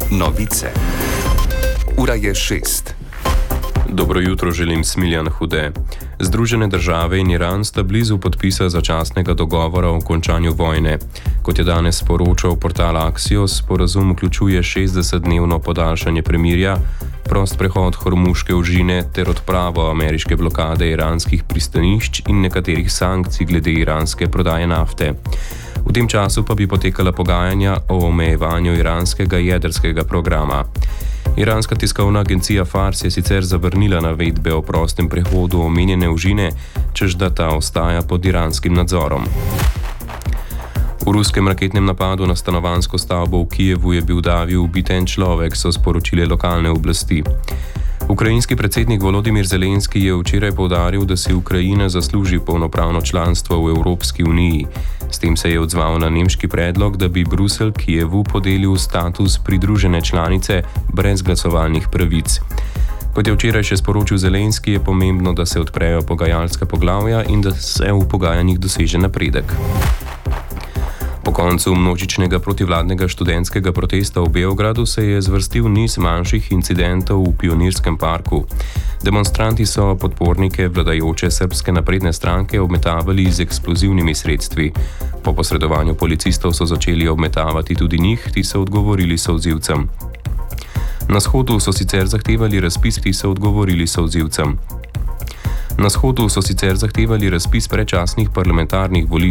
Novice. Ura je 6. Dobro jutro želim, Smiljan Hude. Združene države in Iran sta blizu podpisa začasnega dogovora o končanju vojne. Kot je danes sporočal portal Axios, sporazum vključuje 60-dnevno podaljšanje premirja, prost prehod Hormuške ožine ter odpravo ameriške blokade iranskih pristanišč in nekaterih sankcij glede iranske prodaje nafte. V tem času pa bi potekala pogajanja o omejevanju iranskega jedrskega programa. Iranska tiskovna agencija Fars je sicer zavrnila navedbe o prostem prehodu omenjene ožine, čež da ta ostaja pod iranskim nadzorom. V ruskem raketnem napadu na stanovanjsko stavbo v Kijevu je bil davi ubit en človek, so sporočile lokalne oblasti. Ukrajinski predsednik Volodimir Zelenski je včeraj poudaril, da si Ukrajina zasluži polnopravno članstvo v Evropski uniji. S tem se je odzval na nemški predlog, da bi Bruselj Kijevu podelil status pridružene članice brez glasovalnih pravic. Kot je včeraj še sporočil Zelenski, je pomembno, da se odprejo pogajalska poglavja in da se v pogajanjih doseže napredek. Po koncu množičnega protivladnega študentskega protesta v Beogradu se je zvrstil niz manjših incidentov v Pionirskem parku. Demonstranti so podpornike vladajoče Srbske napredne stranke obmetavali z eksplozivnimi sredstvi. Po posredovanju policistov so začeli obmetavati tudi njih, ti so odgovorili solzivcem. Na shodu so sicer zahtevali razpis predčasnih parlamentarnih volitev.